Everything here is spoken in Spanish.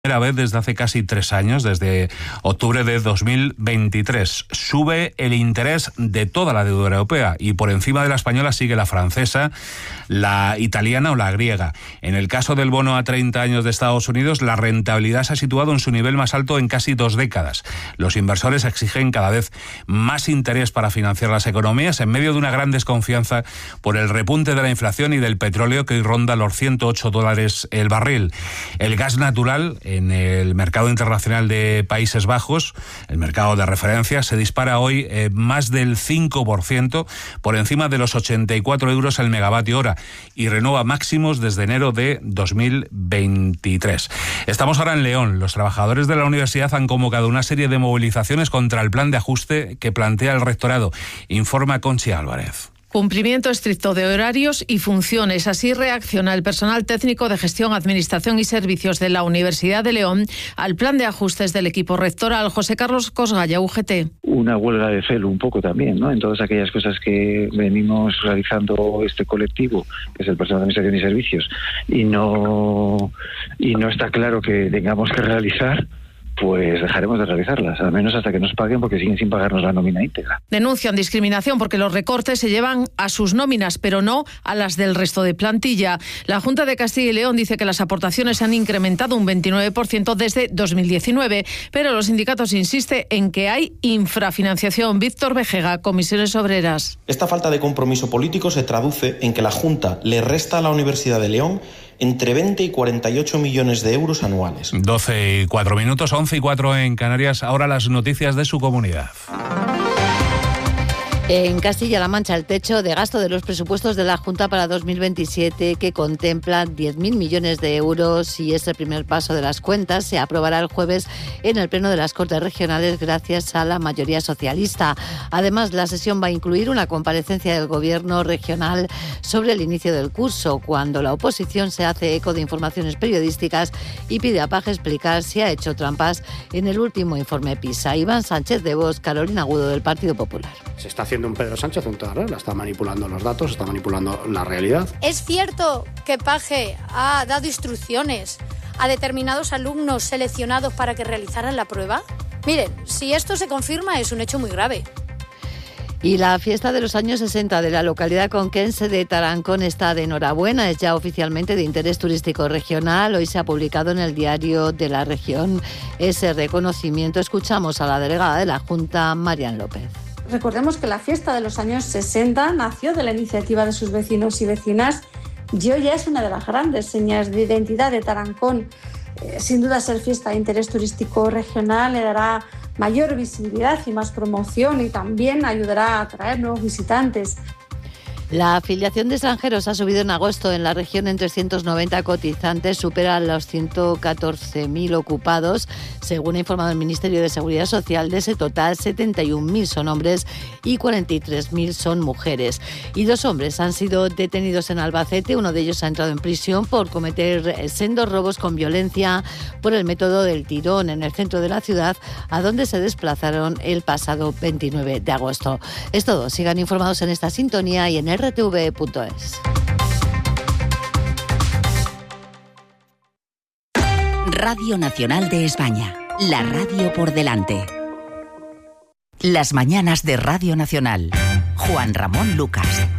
Primera vez desde hace casi 3 años, desde octubre de 2023. Sube el interés de toda la deuda europea y por encima de la española sigue la francesa, la italiana o la griega. En el caso del bono a 30 años de Estados Unidos, la rentabilidad se ha situado en su nivel más alto en casi 2 décadas. Los inversores exigen cada vez más interés para financiar las economías en medio de una gran desconfianza por el repunte de la inflación y del petróleo que hoy ronda los $108 el barril. El gas natural en el mercado internacional de Países Bajos, el mercado de referencia, se dispara hoy más del 5% por encima de los 84 euros el megavatio hora y renueva máximos desde enero de 2023. Estamos ahora en León. Los trabajadores de la universidad han convocado una serie de movilizaciones contra el plan de ajuste que plantea el rectorado. Informa Conchi Álvarez. Cumplimiento estricto de horarios y funciones. Así reacciona el personal técnico de gestión, administración y servicios de la Universidad de León al plan de ajustes del equipo rectoral. José Carlos Cosgalla, UGT. Una huelga de celo un poco también, ¿no? En todas aquellas cosas que venimos realizando este colectivo, que es el personal de administración y servicios, y no está claro que tengamos que realizar, pues dejaremos de realizarlas, al menos hasta que nos paguen, porque siguen sin pagarnos la nómina íntegra. Denuncian discriminación porque los recortes se llevan a sus nóminas, pero no a las del resto de plantilla. La Junta de Castilla y León dice que las aportaciones han incrementado un 29% desde 2019, pero los sindicatos insisten en que hay infrafinanciación. Víctor Vejega, Comisiones Obreras. Esta falta de compromiso político se traduce en que la Junta le resta a la Universidad de León entre 20 y 48 millones de euros anuales. 12:04, 11:04 en Canarias. Ahora las noticias de su comunidad. En Castilla-La Mancha, el techo de gasto de los presupuestos de la Junta para 2027, que contempla 10.000 millones de euros y es el primer paso de las cuentas, se aprobará el jueves en el Pleno de las Cortes Regionales gracias a la mayoría socialista. Además, la sesión va a incluir una comparecencia del Gobierno regional sobre el inicio del curso, cuando la oposición se hace eco de informaciones periodísticas y pide a Paje explicar si ha hecho trampas en el último informe PISA. Iván Sánchez de Vos, Carolina Agudo, del Partido Popular. Se está haciendo un Pedro Sánchez en toda regla, está manipulando los datos, está manipulando la realidad. ¿Es cierto que Paje ha dado instrucciones a determinados alumnos seleccionados para que realizaran la prueba? Miren, si esto se confirma es un hecho muy grave. Y la fiesta de los años 60 de la localidad conquense de Tarancón está de enhorabuena. Es ya oficialmente de interés turístico regional. Hoy se ha publicado en el Diario de la Región ese reconocimiento. Escuchamos a la delegada de la Junta, Marian López. Recordemos que la fiesta de los años 60 nació de la iniciativa de sus vecinos y vecinas y hoy ya es una de las grandes señas de identidad de Tarancón. Sin duda, ser fiesta de interés turístico regional le dará mayor visibilidad y más promoción y también ayudará a atraer nuevos visitantes. La afiliación de extranjeros ha subido en agosto en la región en 390 cotizantes, supera los 114.000 ocupados. Según ha informado el Ministerio de Seguridad Social, de ese total 71.000 son hombres y 43.000 son mujeres. Y 2 hombres han sido detenidos en Albacete. Uno de ellos ha entrado en prisión por cometer sendos robos con violencia por el método del tirón en el centro de la ciudad, a donde se desplazaron el pasado 29 de agosto. Es todo. Sigan informados en esta sintonía y en rtv.es. Radio Nacional de España, la radio por delante. Las mañanas de Radio Nacional. Juan Ramón Lucas.